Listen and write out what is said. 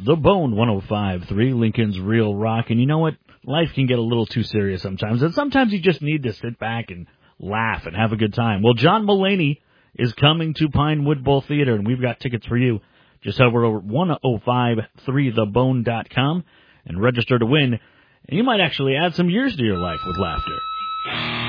The Bone 105.3, Lincoln's Real Rock. And you know what? Life can get a little too serious sometimes. And sometimes you just need to sit back and laugh and have a good time. Well, John Mulaney is coming to Pinewood Bowl Theater, and we've got tickets for you. Just over 1053thebone.com and register to win. And you might actually add some years to your life with laughter.